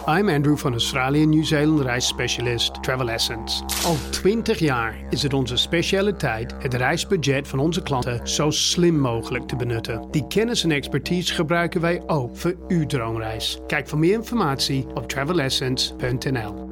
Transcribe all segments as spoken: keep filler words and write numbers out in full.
I'm Andrew van Australië Nieuw-Zeeland reisspecialist Travel Essence. Al twintig jaar is het onze specialiteit het reisbudget van onze klanten zo slim mogelijk te benutten. Die kennis en expertise gebruiken wij ook voor uw droomreis. Kijk voor meer informatie op travel essence punt n l.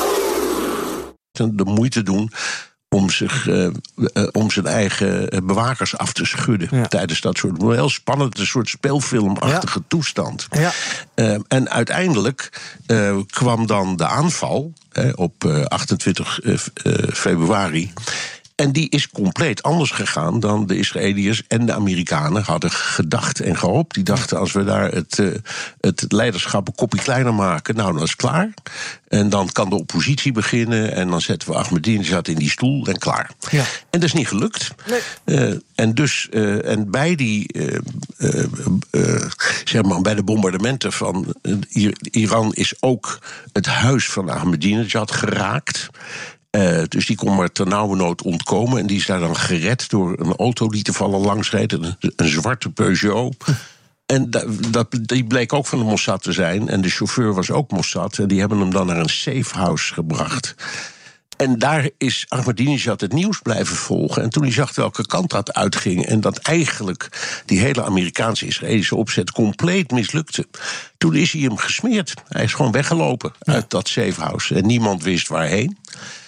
De moeite doen om, zich, uh, uh, om zijn eigen bewakers af te schudden. Ja. Tijdens dat soort heel spannend, een soort speelfilmachtige ja. toestand. Ja. Uh, en uiteindelijk uh, kwam dan de aanval uh, op uh, achtentwintig februari. En die is compleet anders gegaan dan de Israëliërs en de Amerikanen hadden gedacht en gehoopt. Die dachten, als we daar het, uh, het leiderschap een kopje kleiner maken, nou, dan is het klaar. En dan kan de oppositie beginnen en dan zetten we Ahmadinejad in die stoel en klaar. Ja. En dat is niet gelukt. Nee. Uh, en dus, uh, en bij die, uh, uh, uh, zeg maar, bij de bombardementen van uh, Iran is ook het huis van Ahmadinejad geraakt. Uh, dus die kon maar ternauwernood ontkomen. En die is daar dan gered door een auto die te vallen langs reed. Een, een zwarte Peugeot. En dat, dat, die bleek ook van de Mossad te zijn. En de chauffeur was ook Mossad. En die hebben hem dan naar een safehouse gebracht. En daar is Ahmadinejad het nieuws blijven volgen. En toen hij zag welke kant dat uitging en dat eigenlijk die hele Amerikaanse-Israëlische opzet compleet mislukte, toen is hij hem gesmeerd. Hij is gewoon weggelopen ja. uit dat safehouse. En niemand wist waarheen.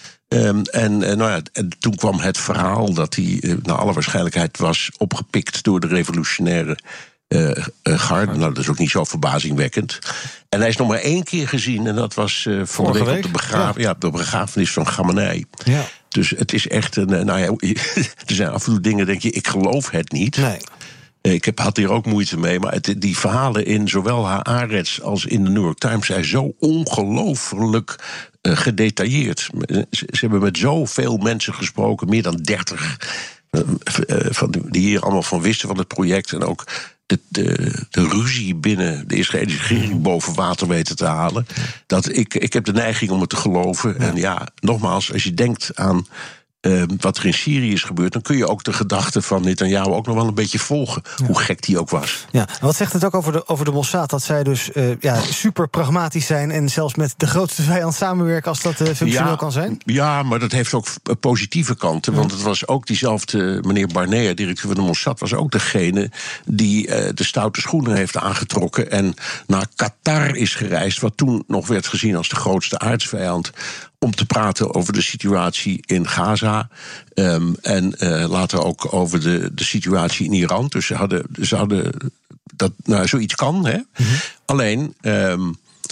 Um, en, uh, nou ja, en toen kwam het verhaal dat hij uh, naar alle waarschijnlijkheid was opgepikt door de revolutionaire uh, uh, garde. Nou, dat is ook niet zo verbazingwekkend. En hij is nog maar één keer gezien en dat was uh, vorige week op de, begraaf, ja. Ja, de begrafenis van Khamenei. Ja. Dus het is echt een. Uh, nou ja, er zijn af en toe dingen, denk je, ik geloof het niet. Nee. Ik heb, had hier ook moeite mee, maar het, die verhalen in zowel Haaretz als in de New York Times zijn zo ongelooflijk uh, gedetailleerd. Ze, ze hebben met zoveel mensen gesproken, meer dan dertig, uh, uh, van die, die hier allemaal van wisten van het project. En ook de, de, de ruzie binnen de Israëlische regering boven water weten te halen. Dat ik, ik heb de neiging om het te geloven. Ja. En ja, nogmaals, als je denkt aan Uh, wat er in Syrië is gebeurd, dan kun je ook de gedachten van Netanyahu ook nog wel een beetje volgen. Ja. Hoe gek die ook was. Ja, wat zegt het ook over de, over de Mossad? Dat zij dus uh, ja, super pragmatisch zijn en zelfs met de grootste vijand samenwerken als dat uh, functioneel ja, kan zijn? Ja, maar dat heeft ook positieve kanten. Ja. Want het was ook diezelfde meneer Barnea, directeur van de Mossad, was ook degene die uh, de stoute schoenen heeft aangetrokken en naar Qatar is gereisd, wat toen nog werd gezien als de grootste aardsvijand, om te praten over de situatie in Gaza. Um, en uh, later ook over de, de situatie in Iran. Dus ze hadden, ze hadden dat, nou, zoiets kan, hè. Mm-hmm. Alleen, um,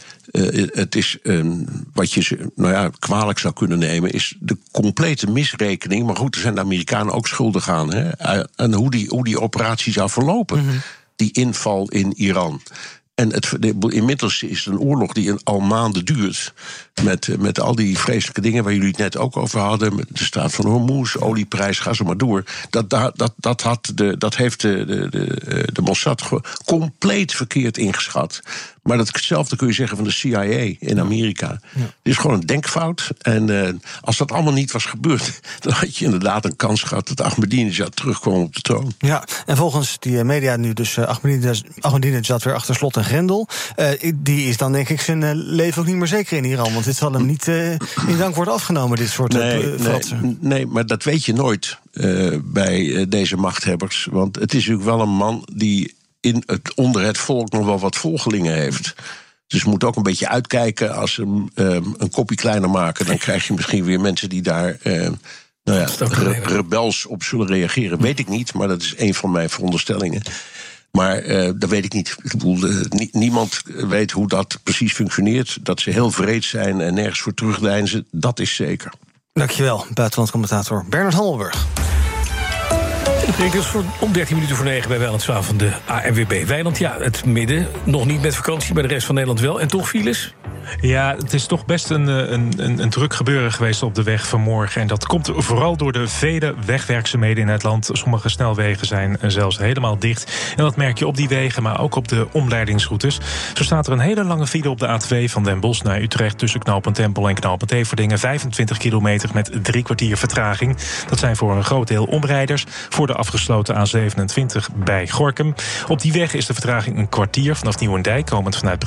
uh, het is um, wat je nou ja, kwalijk zou kunnen nemen, is de complete misrekening. Maar goed, er zijn de Amerikanen ook schuldig aan, hè, en hoe die, hoe die operatie zou verlopen. Mm-hmm. Die inval in Iran. En het, inmiddels is het een oorlog die al maanden duurt. Met, met al die vreselijke dingen waar jullie het net ook over hadden. Met de straat van Hormuz, olieprijs, ga zo maar door. Dat, dat, dat, had de, dat heeft de, de, de, de Mossad compleet verkeerd ingeschat. Maar datzelfde kun je zeggen van de C I A in Amerika. Ja. Het is gewoon een denkfout. En uh, als dat allemaal niet was gebeurd, dan had je inderdaad een kans gehad dat Ahmadinejad terugkwam op de troon. Ja, en volgens die media nu dus uh, Ahmadinejad weer achter slot en grendel. Uh, die is dan denk ik zijn uh, leven ook niet meer zeker in Iran. Want dit zal hem niet uh, in dank worden afgenomen, dit soort nee, uh, fratsen. Nee, nee, maar dat weet je nooit uh, bij uh, deze machthebbers. Want het is natuurlijk wel een man die in het, onder het volk nog wel wat volgelingen heeft. Dus je moet ook een beetje uitkijken. Als ze hem um, een kopje kleiner maken, dan krijg je misschien weer mensen die daar uh, nou ja, re- rebels op zullen reageren. Weet ik niet, maar dat is een van mijn veronderstellingen. Maar uh, dat weet ik niet. Ik bedoel, uh, nie, niemand weet hoe dat precies functioneert. Dat ze heel wreed zijn en nergens voor terugdeinzen, dat is zeker. Dankjewel, buitenlandcommentator Bernard Hammelburg. Ik is om dertien minuten voor negen bij Wijnand Zwaan van de A N W B. Wijnand, ja, het midden, nog niet met vakantie, maar de rest van Nederland wel. En toch files? Ja, het is toch best een, een, een, een druk gebeuren geweest op de weg vanmorgen. En dat komt vooral door de vele wegwerkzaamheden in het land. Sommige snelwegen zijn zelfs helemaal dicht. En dat merk je op die wegen, maar ook op de omleidingsroutes. Zo staat er een hele lange file op de A twee van Den Bosch naar Utrecht tussen knooppunt Tempel en knooppunt Everdingen. vijfentwintig kilometer met drie kwartier vertraging. Dat zijn voor een groot deel omrijders. Voor de afgesloten A zevenentwintig bij Gorinchem. Op die weg is de vertraging een kwartier vanaf Nieuwendijk, komend vanuit